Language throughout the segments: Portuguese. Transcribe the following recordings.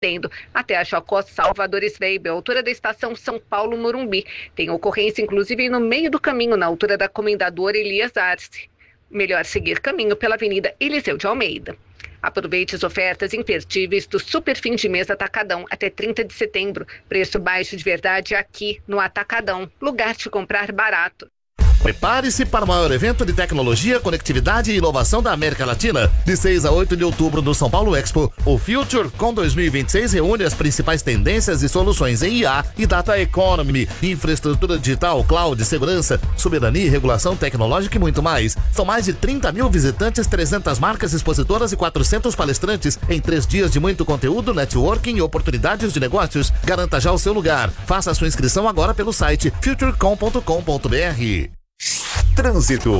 estendendo até a Chocó Salvador Sveibel, altura da estação São Paulo-Morumbi. Tem ocorrência, inclusive, no meio do caminho, na altura da Comendador Elias Arce. Melhor seguir caminho pela Avenida Eliseu de Almeida. Aproveite as ofertas imperdíveis do Super Fim de Mês Atacadão até 30 de setembro. Preço baixo de verdade aqui no Atacadão. Lugar de comprar barato. Prepare-se para o maior evento de tecnologia, conectividade e inovação da América Latina. De 6 a 8 de outubro no São Paulo Expo, o FutureCon 2026 reúne as principais tendências e soluções em IA e Data Economy, infraestrutura digital, cloud, segurança, soberania e regulação tecnológica e muito mais. São mais de 30 mil visitantes, 300 marcas expositoras e 400 palestrantes em 3 dias de muito conteúdo, networking e oportunidades de negócios. Garanta já o seu lugar. Faça a sua inscrição agora pelo site futurecom.com.br. Trânsito.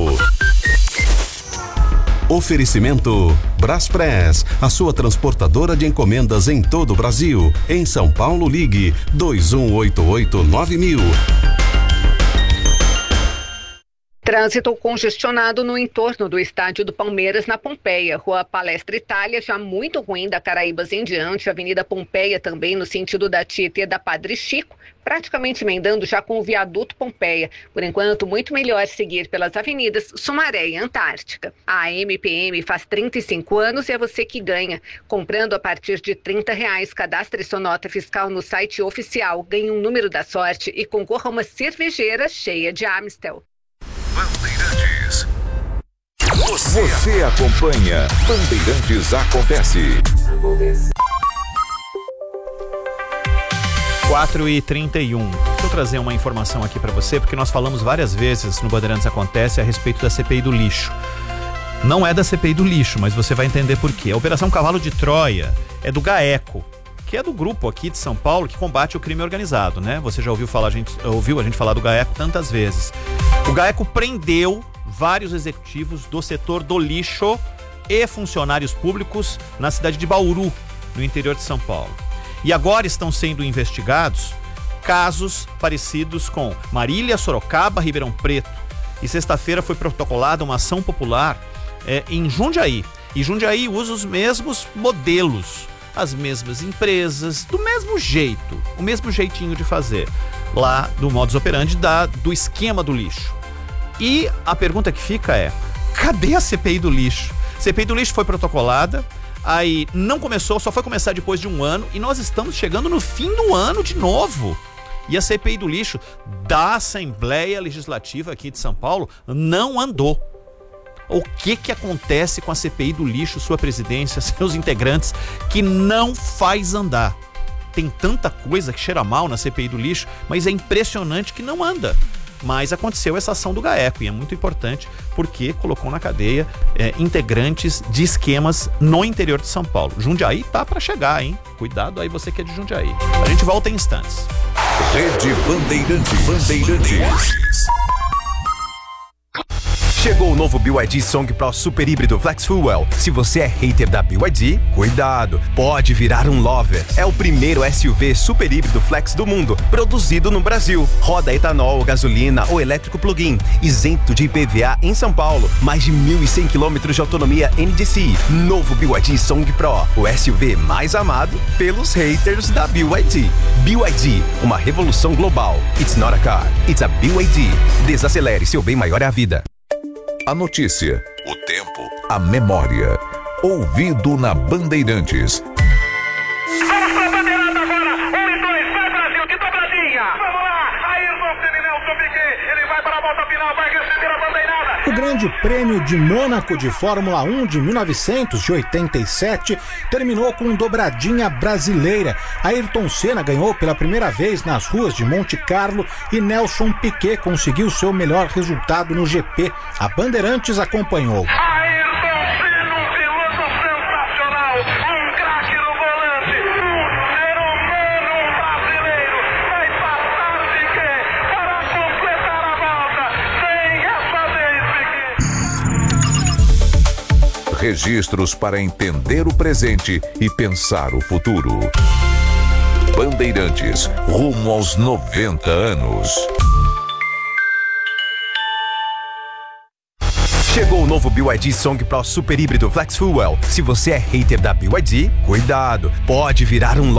Oferecimento Braspress, a sua transportadora de encomendas em todo o Brasil. Em São Paulo, ligue 2188-9000. Trânsito congestionado no entorno do estádio do Palmeiras, na Pompeia. Rua Palestra Itália, já muito ruim da Caraíbas em diante. Avenida Pompeia também no sentido da Tietê da Padre Chico, praticamente emendando já com o viaduto Pompeia. Por enquanto, muito melhor seguir pelas avenidas Sumaré e Antártica. A MPM faz 35 anos e é você que ganha. Comprando a partir de R$30, cadastre sua nota fiscal no site oficial, ganhe um número da sorte e concorra a uma cervejeira cheia de Amstel. Bandeirantes. Você acompanha Bandeirantes Acontece. 4h31. Deixa eu trazer uma informação aqui para você, porque nós falamos várias vezes no Bandeirantes Acontece a respeito da CPI do lixo. Não é da CPI do lixo, mas você vai entender por quê. A Operação Cavalo de Troia é do GAECO, que é do grupo aqui de São Paulo que combate o crime organizado, né? Você já ouviu a gente falar do GAECO tantas vezes. O GAECO prendeu vários executivos do setor do lixo e funcionários públicos na cidade de Bauru, no interior de São Paulo. E agora estão sendo investigados casos parecidos com Marília, Sorocaba, Ribeirão Preto. E sexta-feira foi protocolada uma ação popular em Jundiaí. E Jundiaí usa os mesmos modelos, as mesmas empresas, do mesmo jeito, o mesmo jeitinho de fazer, lá do modus operandi do esquema do lixo. E a pergunta que fica é, cadê a CPI do lixo? A CPI do lixo foi protocolada, aí não começou, só foi começar depois de um ano, e nós estamos chegando no fim do ano de novo. E a CPI do lixo da Assembleia Legislativa aqui de São Paulo não andou. O que acontece com a CPI do lixo, sua presidência, seus integrantes, que não faz andar? Tem tanta coisa que cheira mal na CPI do lixo, mas é impressionante que não anda. Mas aconteceu essa ação do GAECO e é muito importante porque colocou na cadeia integrantes de esquemas no interior de São Paulo. Jundiaí tá para chegar, hein? Cuidado aí você que é de Jundiaí. A gente volta em instantes. Rede Bandeirantes. Chegou o novo BYD Song Pro Super Híbrido Flex Fuel. Se você é hater da BYD, cuidado, pode virar um lover. É o primeiro SUV super híbrido flex do mundo, produzido no Brasil. Roda etanol, gasolina ou elétrico plug-in, isento de IPVA em São Paulo. Mais de 1.100 km de autonomia NDC. Novo BYD Song Pro, o SUV mais amado pelos haters da BYD. BYD, uma revolução global. It's not a car, it's a BYD. Desacelere, seu bem maior é a vida. A notícia, o tempo, a memória. Ouvido na Bandeirantes. Vamos pra bandeirada agora. 1 e 2, vai Brasil, de dobradinha. Vamos lá, Ayrton Senna, Nelson Piquet. Ele vai para a volta final, vai receber a bandeirada. O Grande Prêmio de Mônaco de Fórmula 1 de 1987 terminou com dobradinha brasileira. Ayrton Senna ganhou pela primeira vez nas ruas de Monte Carlo e Nelson Piquet conseguiu seu melhor resultado no GP. A Bandeirantes acompanhou. Registros para entender o presente e pensar o futuro. Bandeirantes, rumo aos 90 anos. Chegou o novo BYD Song Pro Super Híbrido Flex Fuel. Se você é hater da BYD, cuidado, pode virar um